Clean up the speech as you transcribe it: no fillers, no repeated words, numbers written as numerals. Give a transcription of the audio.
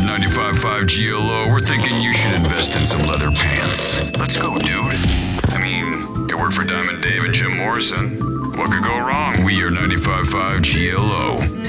95.5 GLO, we're thinking you should invest in some leather pants. Let's go, dude. I mean, you work for Diamond Dave and Jim Morrison. What could go wrong? We are 95.5 GLO.